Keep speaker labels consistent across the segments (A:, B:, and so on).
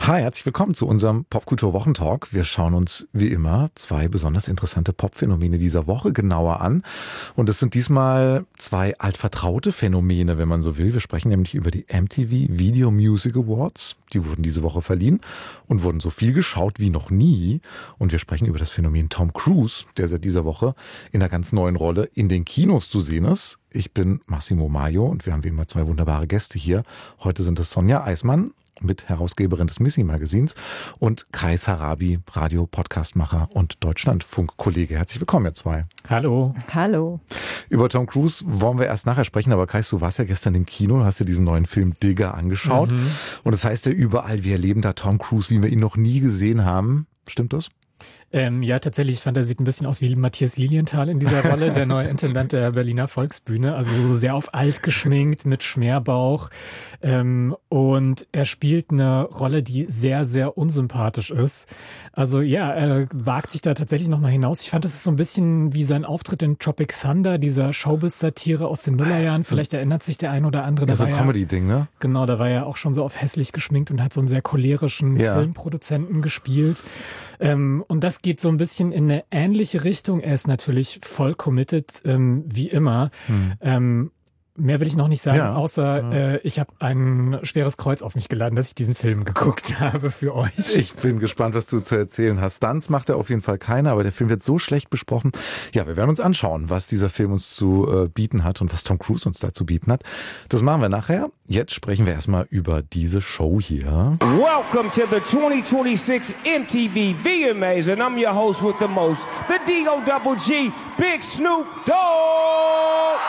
A: Hi, herzlich willkommen zu unserem Popkultur-Wochentalk. Wir schauen uns wie immer zwei besonders interessante Popphänomene dieser Woche genauer an. Und es sind diesmal zwei altvertraute Phänomene, wenn man so will. Wir sprechen nämlich über die MTV Video Music Awards. Die wurden diese Woche verliehen und wurden so viel geschaut wie noch nie. Und wir sprechen über das Phänomen Tom Cruise, der seit dieser Woche in einer ganz neuen Rolle in den Kinos zu sehen ist. Ich bin Massimo Maio und wir haben wie immer zwei wunderbare Gäste hier. Heute sind es Sonja Eismann, Mitherausgeberin des Missy-Magazins, und Kai Sarabi, Radio-Podcastmacher und Deutschlandfunk-Kollege. Herzlich willkommen, ihr zwei.
B: Hallo.
C: Hallo.
A: Über Tom Cruise wollen wir erst nachher sprechen, aber Kai, du warst ja gestern im Kino, hast dir diesen neuen Film Digger angeschaut. Und das heißt ja überall, wir erleben da Tom Cruise, wie wir ihn noch nie gesehen haben. Stimmt das?
B: Ja, tatsächlich, ich fand, er sieht ein bisschen aus wie Matthias Lilienthal in dieser Rolle, der neue Intendant der Berliner Volksbühne. Also so sehr auf alt geschminkt, mit Schmerbauch. Und er spielt eine Rolle, die sehr, sehr unsympathisch ist. Also ja, er wagt sich da tatsächlich nochmal hinaus. Ich fand, das ist so ein bisschen wie sein Auftritt in Tropic Thunder, dieser Showbiz-Satire aus den Nullerjahren. Vielleicht erinnert sich der ein oder andere.
A: Ja, so ein Comedy-Ding, ne?
B: Genau, da war er auch schon so auf hässlich geschminkt und hat so einen sehr cholerischen Filmproduzenten gespielt. Und das geht so ein bisschen in eine ähnliche Richtung. Er ist natürlich voll committed, wie immer. Mehr will ich noch nicht sagen, außer ich habe ein schweres Kreuz auf mich geladen, dass ich diesen Film geguckt habe für euch.
A: Ich bin gespannt, was du zu erzählen hast. Stunts macht er auf jeden Fall keiner, aber der Film wird so schlecht besprochen. Ja, wir werden uns anschauen, was dieser Film uns zu bieten hat und was Tom Cruise uns da zu bieten hat. Das machen wir nachher. Jetzt sprechen wir erstmal über diese Show hier.
D: Welcome to the 2026 MTV VMAs and I'm your host with the most, the D-O-double-G, Big Snoop Dogg!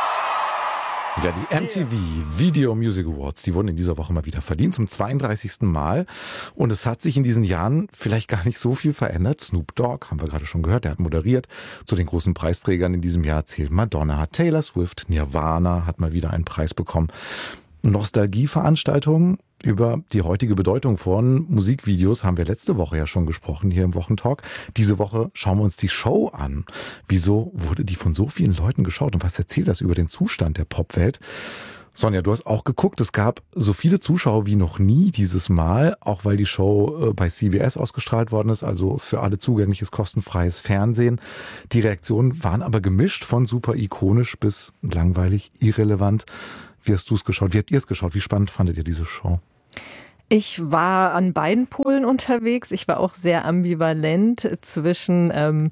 A: Ja, die MTV Video Music Awards, die wurden in dieser Woche mal wieder verliehen, zum 32. Mal. Und es hat sich in diesen Jahren vielleicht gar nicht so viel verändert. Snoop Dogg, haben wir gerade schon gehört, der hat moderiert. Zu den großen Preisträgern in diesem Jahr zählt Madonna, Taylor Swift, Nirvana hat mal wieder einen Preis bekommen. Nostalgieveranstaltungen über die heutige Bedeutung von Musikvideos haben wir letzte Woche ja schon gesprochen hier im Wochentalk. Diese Woche schauen wir uns die Show an. Wieso wurde die von so vielen Leuten geschaut und was erzählt das über den Zustand der Popwelt? Sonja, du hast auch geguckt, es gab so viele Zuschauer wie noch nie dieses Mal, auch weil die Show bei CBS ausgestrahlt worden ist, also für alle zugängliches, kostenfreies Fernsehen. Die Reaktionen waren aber gemischt, von super ikonisch bis langweilig, irrelevant. Wie hast du es geschaut? Wie habt ihr es geschaut? Wie spannend fandet ihr diese Show?
C: Ich war an beiden Polen unterwegs. Ich war auch sehr ambivalent zwischen,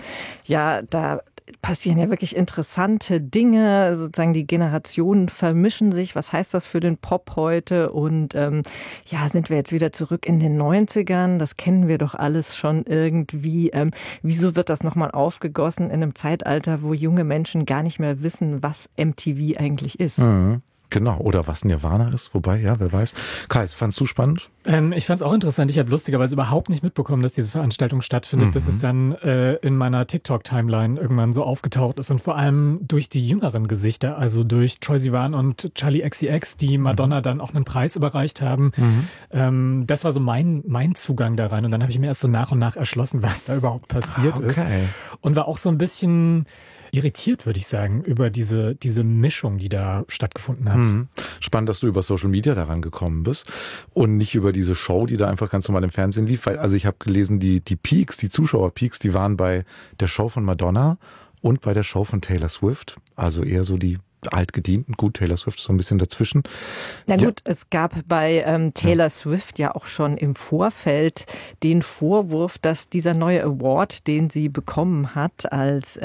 C: da passieren ja wirklich interessante Dinge, sozusagen die Generationen vermischen sich. Was heißt das für den Pop heute? Und sind wir jetzt wieder zurück in den 90ern? Das kennen wir doch alles schon irgendwie. Wieso wird das nochmal aufgegossen in einem Zeitalter, wo junge Menschen gar nicht mehr wissen, was MTV eigentlich ist?
A: Genau, oder was Nirvana ist, wobei, ja, wer weiß. Kai, fandst du spannend?
B: Ich fand es auch interessant. Ich habe lustigerweise überhaupt nicht mitbekommen, dass diese Veranstaltung stattfindet, bis es dann in meiner TikTok-Timeline irgendwann so aufgetaucht ist und vor allem durch die jüngeren Gesichter, also durch Troye Sivan und Charli XCX, die Madonna dann auch einen Preis überreicht haben. Das war so mein Zugang da rein und dann habe ich mir erst so nach und nach erschlossen, was da überhaupt passiert ist und war auch so ein bisschen irritiert, würde ich sagen, über diese Mischung, die da stattgefunden hat.
A: Spannend, dass du über Social Media daran gekommen bist und nicht über diese Show, die da einfach ganz normal im Fernsehen lief. Weil, also ich habe gelesen, die Peaks, die Zuschauerpeaks, die waren bei der Show von Madonna und bei der Show von Taylor Swift. Also eher so die altgedienten. Gut, Taylor Swift ist so ein bisschen dazwischen.
C: Na gut, es gab bei Taylor Swift ja auch schon im Vorfeld den Vorwurf, dass dieser neue Award, den sie bekommen hat als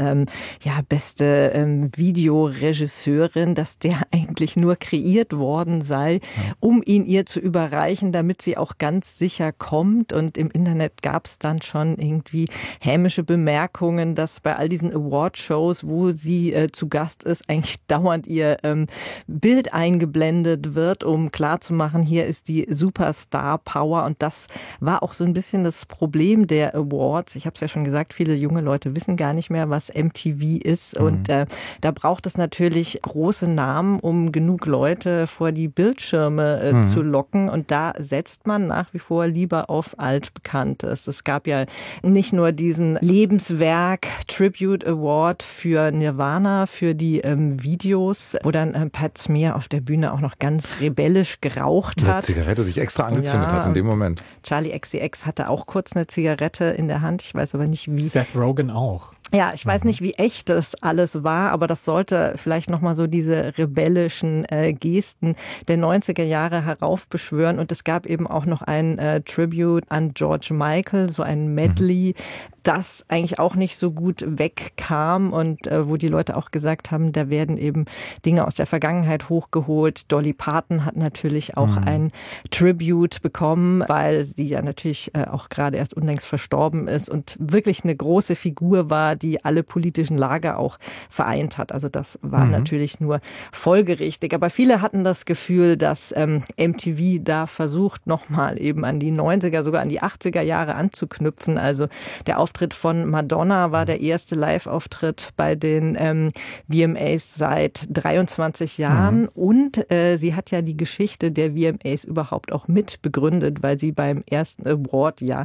C: beste Videoregisseurin, dass der eigentlich nur kreiert worden sei, um ihn ihr zu überreichen, damit sie auch ganz sicher kommt. Und im Internet gab es dann schon irgendwie hämische Bemerkungen, dass bei all diesen Award-Shows, wo sie zu Gast ist, eigentlich dauernd ihr Bild eingeblendet wird, um klarzumachen, hier ist die Superstar-Power. Und das war auch so ein bisschen das Problem der Awards. Ich habe es ja schon gesagt, viele junge Leute wissen gar nicht mehr, was MTV ist. Und da braucht es natürlich große Namen, um genug Leute vor die Bildschirme zu locken. Und da setzt man nach wie vor lieber auf Altbekanntes. Es gab ja nicht nur diesen Lebenswerk Tribute Award für Nirvana, für die Video Videos, wo dann Pat Smear auf der Bühne auch noch ganz rebellisch geraucht hat.
A: Eine Zigarette sich extra angezündet hat in dem Moment.
C: Charli XCX hatte auch kurz eine Zigarette in der Hand. Ich weiß aber nicht, wie.
B: Seth Rogen auch.
C: Ja, ich weiß nicht, wie echt das alles war, aber das sollte vielleicht nochmal so diese rebellischen Gesten der 90er Jahre heraufbeschwören. Und es gab eben auch noch ein Tribute an George Michael, so ein Medley, das eigentlich auch nicht so gut wegkam und wo die Leute auch gesagt haben, da werden eben Dinge aus der Vergangenheit hochgeholt. Dolly Parton hat natürlich auch ein Tribute bekommen, weil sie ja natürlich auch gerade erst unlängst verstorben ist und wirklich eine große Figur war, die alle politischen Lager auch vereint hat. Also das war natürlich nur folgerichtig. Aber viele hatten das Gefühl, dass MTV da versucht, nochmal eben an die 90er, sogar an die 80er Jahre anzuknüpfen. Also der Auftritt von Madonna war der erste Live-Auftritt bei den VMAs seit 23 Jahren. Und sie hat ja die Geschichte der VMAs überhaupt auch mit begründet, weil sie beim ersten Award ja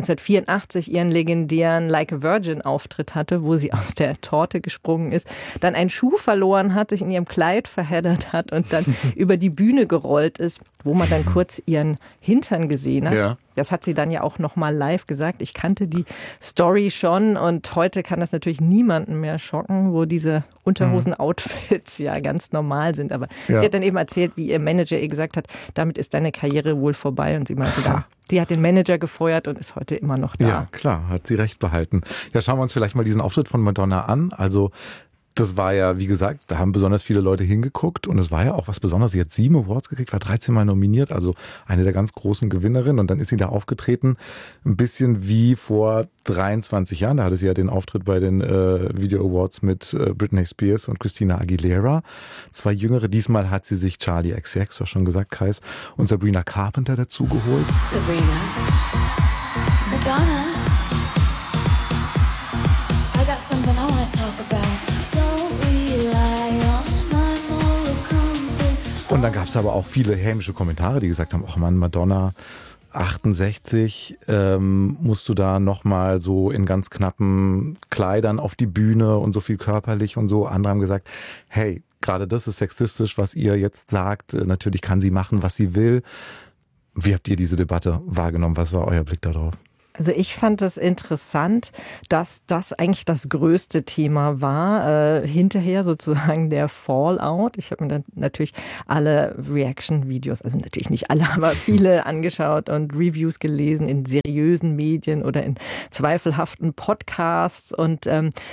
C: 1984 ihren legendären Like a Virgin Auftritt hatte, wo sie aus der Torte gesprungen ist, dann einen Schuh verloren hat, sich in ihrem Kleid verheddert hat und dann über die Bühne gerollt ist, wo man dann kurz ihren Hintern gesehen hat. Ja. Das hat sie dann ja auch nochmal live gesagt. Ich kannte die Story schon und heute kann das natürlich niemanden mehr schocken, wo diese Unterhosen-Outfits ja ganz normal sind. Aber sie hat dann eben erzählt, wie ihr Manager ihr gesagt hat, damit ist deine Karriere wohl vorbei. Und sie meinte dann, die hat den Manager gefeuert und ist heute immer noch da.
A: Ja, klar, hat sie recht behalten. Ja, schauen wir uns vielleicht mal diesen Auftritt von Madonna an. Also das war ja, wie gesagt, da haben besonders viele Leute hingeguckt und es war ja auch was Besonderes. Sie hat 7 Awards gekriegt, war 13 Mal nominiert, also eine der ganz großen Gewinnerinnen und dann ist sie da aufgetreten, ein bisschen wie vor 23 Jahren. Da hatte sie ja den Auftritt bei den Video Awards mit Britney Spears und Christina Aguilera. 2 Jüngere, diesmal hat sie sich Charli XCX, du hast schon gesagt, Kais, und Sabrina Carpenter dazu geholt.
E: Sabrina, Madonna, I got something I want to talk about.
A: Und dann gab es aber auch viele hämische Kommentare, die gesagt haben, ach Mann, Madonna, 68, musst du da nochmal so in ganz knappen Kleidern auf die Bühne und so viel körperlich und so. Andere haben gesagt, hey, gerade das ist sexistisch, was ihr jetzt sagt. Natürlich kann sie machen, was sie will. Wie habt ihr diese Debatte wahrgenommen? Was war euer Blick darauf?
C: Also ich fand es interessant, dass das eigentlich das größte Thema war, hinterher sozusagen der Fallout. Ich habe mir dann natürlich alle Reaction-Videos, also natürlich nicht alle, aber viele angeschaut und Reviews gelesen in seriösen Medien oder in zweifelhaften Podcasts. Und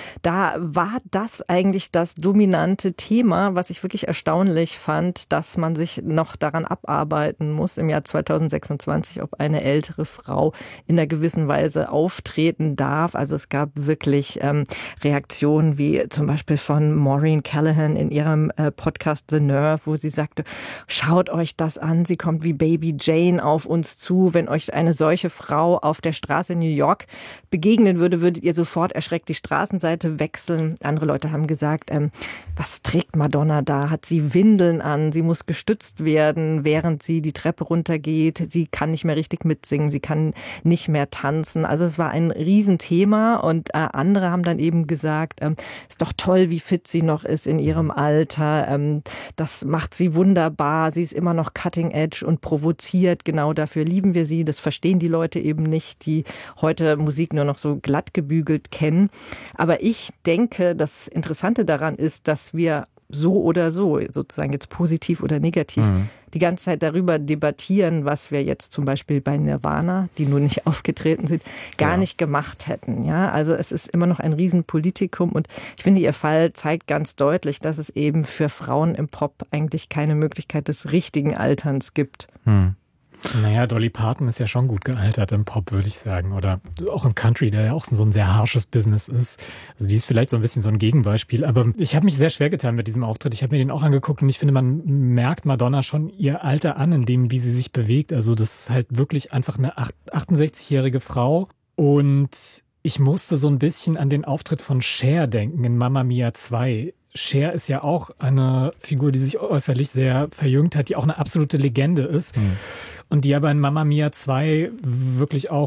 C: da war das eigentlich das dominante Thema, was ich wirklich erstaunlich fand, dass man sich noch daran abarbeiten muss im Jahr 2026, ob eine ältere Frau in einer gewissen Weise auftreten darf. Also es gab wirklich Reaktionen wie zum Beispiel von Maureen Callahan in ihrem Podcast The Nerve, wo sie sagte, schaut euch das an, sie kommt wie Baby Jane auf uns zu. Wenn euch eine solche Frau auf der Straße in New York begegnen würde, würdet ihr sofort erschreckt die Straßenseite wechseln. Andere Leute haben gesagt, was trägt Madonna da? Hat sie Windeln an? Sie muss gestützt werden, während sie die Treppe runtergeht. Sie kann nicht mehr richtig mitsingen, sie kann nicht mehr tanzen. Also es war ein Riesenthema und andere haben dann eben gesagt, ist doch toll, wie fit sie noch ist in ihrem Alter. Das macht sie wunderbar. Sie ist immer noch cutting edge und provoziert. Genau dafür lieben wir sie. Das verstehen die Leute eben nicht, die heute Musik nur noch so glatt gebügelt kennen. Aber ich denke, das Interessante daran ist, dass wir so oder so, sozusagen jetzt positiv oder negativ, die ganze Zeit darüber debattieren, was wir jetzt zum Beispiel bei Nirvana, die nun nicht aufgetreten sind, gar nicht gemacht hätten. Ja, also es ist immer noch ein Riesenpolitikum und ich finde, ihr Fall zeigt ganz deutlich, dass es eben für Frauen im Pop eigentlich keine Möglichkeit des richtigen Alterns gibt.
B: Naja, Dolly Parton ist ja schon gut gealtert im Pop, würde ich sagen. Oder auch im Country, der ja auch so ein sehr harsches Business ist. Also die ist vielleicht so ein bisschen so ein Gegenbeispiel. Aber ich habe mich sehr schwer getan mit diesem Auftritt. Ich habe mir den auch angeguckt und ich finde, man merkt Madonna schon ihr Alter an, in dem, wie sie sich bewegt. Also das ist halt wirklich einfach eine 68-jährige Frau. Und ich musste so ein bisschen an den Auftritt von Cher denken in Mamma Mia 2. Cher ist ja auch eine Figur, die sich äußerlich sehr verjüngt hat, die auch eine absolute Legende ist. Und die aber in Mamma Mia 2 wirklich auch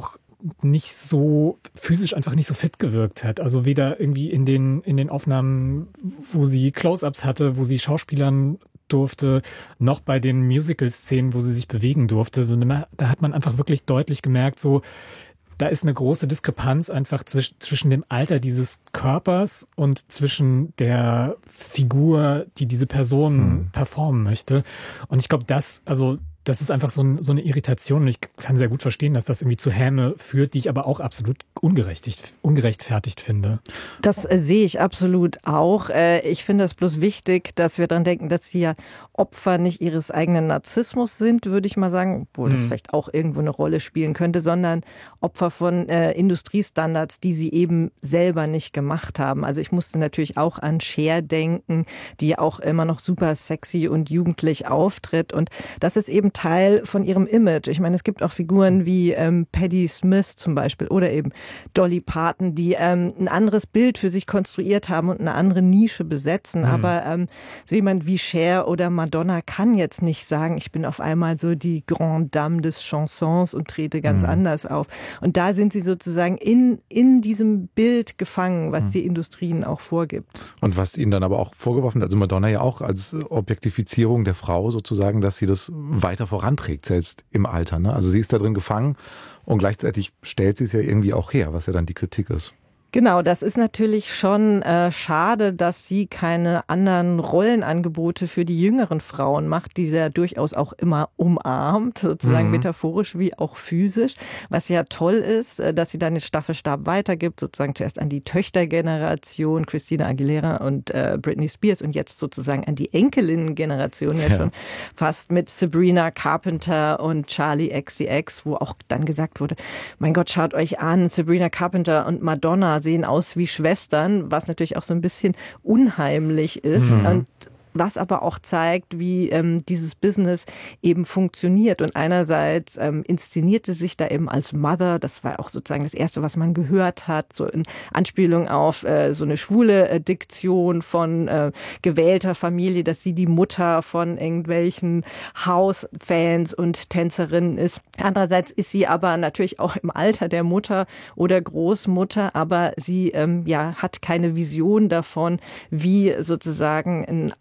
B: nicht so physisch einfach nicht so fit gewirkt hat. Also weder irgendwie in den Aufnahmen, wo sie Close-ups hatte, wo sie Schauspielern durfte, noch bei den Musical-Szenen, wo sie sich bewegen durfte. So, da hat man einfach wirklich deutlich gemerkt, so, da ist eine große Diskrepanz einfach zwischen dem Alter dieses Körpers und zwischen der Figur, die diese Person performen möchte. Und ich glaube, das ist einfach so eine Irritation und ich kann sehr gut verstehen, dass das irgendwie zu Häme führt, die ich aber auch absolut ungerechtfertigt finde.
C: Das sehe ich absolut auch. Ich finde es bloß wichtig, dass wir daran denken, dass sie ja Opfer nicht ihres eigenen Narzissmus sind, würde ich mal sagen, obwohl das vielleicht auch irgendwo eine Rolle spielen könnte, sondern Opfer von Industriestandards, die sie eben selber nicht gemacht haben. Also ich musste natürlich auch an Cher denken, die auch immer noch super sexy und jugendlich auftritt und das ist eben Teil von ihrem Image. Ich meine, es gibt auch Figuren wie Patti Smith zum Beispiel oder eben Dolly Parton, die ein anderes Bild für sich konstruiert haben und eine andere Nische besetzen. Aber so jemand wie Cher oder Madonna kann jetzt nicht sagen, ich bin auf einmal so die Grande Dame des Chansons und trete ganz anders auf. Und da sind sie sozusagen in diesem Bild gefangen, was die Industrie ihnen auch vorgibt.
A: Und was ihnen dann aber auch vorgeworfen wird, also Madonna ja auch als Objektifizierung der Frau sozusagen, dass sie das weiter voranträgt, selbst im Alter. Ne? Also sie ist da drin gefangen und gleichzeitig stellt sie es ja irgendwie auch her, was ja dann die Kritik ist.
C: Genau, das ist natürlich schon schade, dass sie keine anderen Rollenangebote für die jüngeren Frauen macht, die sie ja durchaus auch immer umarmt, sozusagen metaphorisch wie auch physisch. Was ja toll ist, dass sie dann den Staffelstab weitergibt, sozusagen zuerst an die Töchtergeneration, Christina Aguilera und Britney Spears und jetzt sozusagen an die Enkelinnengeneration ja schon fast mit Sabrina Carpenter und Charli XCX, wo auch dann gesagt wurde, mein Gott, schaut euch an, Sabrina Carpenter und Madonna sehen aus wie Schwestern, was natürlich auch so ein bisschen unheimlich ist. Und was aber auch zeigt, wie dieses Business eben funktioniert. Und einerseits inszenierte sich da eben als Mother, das war auch sozusagen das Erste, was man gehört hat, so in Anspielung auf so eine schwule Diktion von gewählter Familie, dass sie die Mutter von irgendwelchen House-Fans und Tänzerinnen ist. Andererseits ist sie aber natürlich auch im Alter der Mutter oder Großmutter, aber sie hat keine Vision davon, wie sozusagen ein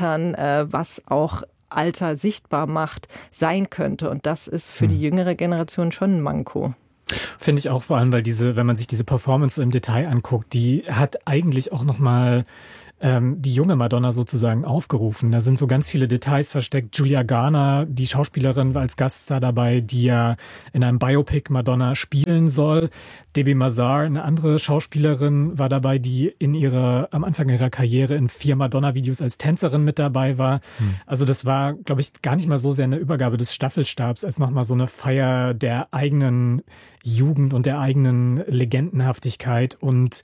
C: was auch Alter sichtbar macht, sein könnte. Und das ist für die jüngere Generation schon ein Manko.
B: Finde ich auch, vor allem, weil wenn man sich diese Performance so im Detail anguckt, die hat eigentlich auch nochmal die junge Madonna sozusagen aufgerufen. Da sind so ganz viele Details versteckt. Julia Garner, die Schauspielerin, war als Gaststar dabei, die ja in einem Biopic Madonna spielen soll. Debbie Mazar, eine andere Schauspielerin, war dabei, die am Anfang ihrer Karriere in 4 Madonna-Videos als Tänzerin mit dabei war. Also das war, glaube ich, gar nicht mal so sehr eine Übergabe des Staffelstabs, als nochmal so eine Feier der eigenen Jugend und der eigenen Legendenhaftigkeit. Und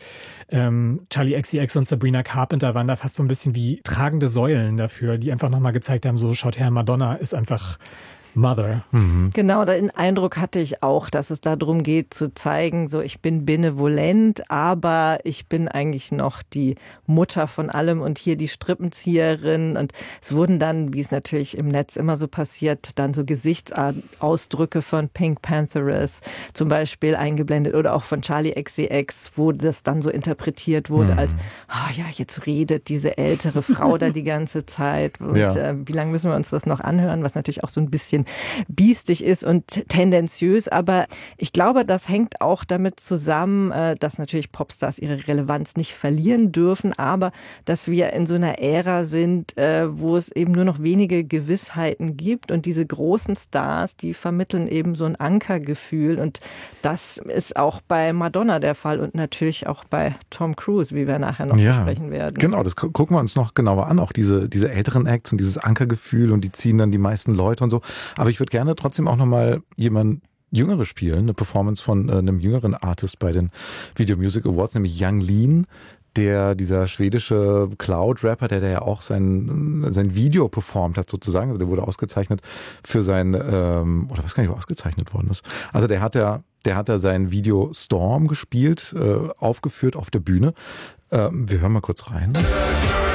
B: Charli XCX und Sabrina Carpenter waren da fast so ein bisschen wie tragende Säulen dafür, die einfach nochmal gezeigt haben, so schaut her, Madonna ist einfach Mother.
C: Genau, den Eindruck hatte ich auch, dass es darum geht zu zeigen, so ich bin benevolent, aber ich bin eigentlich noch die Mutter von allem und hier die Strippenzieherin. Und es wurden dann, wie es natürlich im Netz immer so passiert, dann so Gesichtsausdrücke von Pink Pantheress zum Beispiel eingeblendet oder auch von Charli XCX, wo das dann so interpretiert wurde als, jetzt redet diese ältere Frau da die ganze Zeit und wie lange müssen wir uns das noch anhören, was natürlich auch so ein bisschen biestig ist und tendenziös, aber ich glaube, das hängt auch damit zusammen, dass natürlich Popstars ihre Relevanz nicht verlieren dürfen, aber dass wir in so einer Ära sind, wo es eben nur noch wenige Gewissheiten gibt und diese großen Stars, die vermitteln eben so ein Ankergefühl und das ist auch bei Madonna der Fall und natürlich auch bei Tom Cruise, wie wir nachher noch besprechen werden.
A: Genau, das gucken wir uns noch genauer an, auch diese älteren Acts und dieses Ankergefühl und die ziehen dann die meisten Leute und so. Aber ich würde gerne trotzdem auch nochmal jemanden Jüngeres spielen, eine Performance von einem jüngeren Artist bei den Video Music Awards, nämlich Yung Lean, dieser schwedische Cloud-Rapper, der ja auch sein Video performt hat sozusagen, also der wurde ausgezeichnet für sein, oder weiß gar nicht, wo ausgezeichnet worden ist. Also der hat da sein Video Storm gespielt, aufgeführt auf der Bühne. Wir hören mal kurz rein.